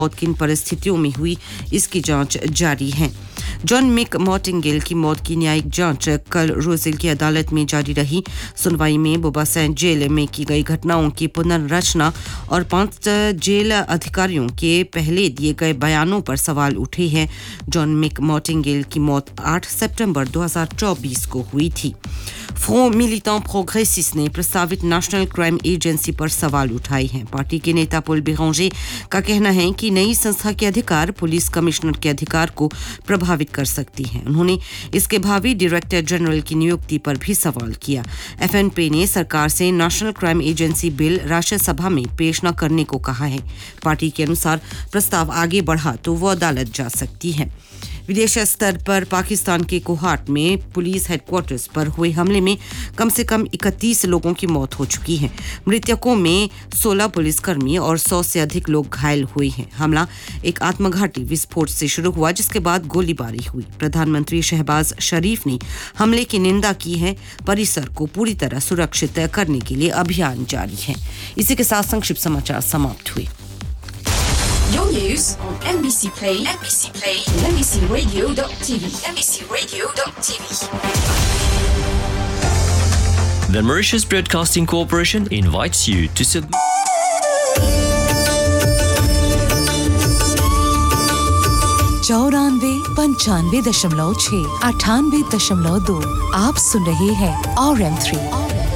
मौत किन परिस्थितियों में हुई, इसकी जांच जारी है। जॉन मिक मॉर्टिंगेल की मौत की न्यायिक जांच कल रोजिल की अदालत में जारी रही। सुनवाई में बोबासैंड जेल में की गई घटनाओं की पुनर्रचना और 5 जेल अधिकारियों के पहले दिए गए बयानों पर सवाल उठे हैं। जॉन मिक मॉर्टिंगेल की मौत 8 सितंबर 2024 को हुई थी। फ्रंट मिलिटेंट प्रोग्रेसिस्ट ने प्रस्तावित नेशनल क्राइम एजेंसी पर सवाल उठाए हैं। पार्टी के नेता पॉल बेरांजे का कहना है कि नई संस्था के अधिकार पुलिस कमिश्नर के अधिकार को प्रभावित कर सकती हैं। उन्होंने इसके भावी डायरेक्टर जनरल की नियुक्ति पर भी सवाल किया। एफएनपी ने सरकार से national crime agency bill Rajya Sabha में पेश न करने को कहा है। पार्टी के अनुसार प्रस्ताव आगे बढ़ा तो वो अदालत जा सकती है। विदेशी स्तर पर पाकिस्तान के कोहाट में पुलिस हेडक्वार्टर्स पर हुए हमले में कम से कम 31 लोगों की मौत हो चुकी है। मृतकों में 16 पुलिसकर्मी और 100 से अधिक लोग घायल हुए हैं। हमला एक आत्मघाती विस्फोट से शुरू हुआ, जिसके बाद गोलीबारी हुई। प्रधानमंत्री शहबाज शरीफ ने हमले की निंदा की है। परिसर को पूरी तरह सुरक्षित करने के लिए अभियान जारी है। इसी के साथ संक्षिप्त समाचार समाप्त हुए। Your news on MBC Play, and MBCRadio.tv, MBCRadio.tv. The Mauritius Broadcasting Corporation invites you to submit. 94.95.6 98.2 आप सुन रहे हैं RM3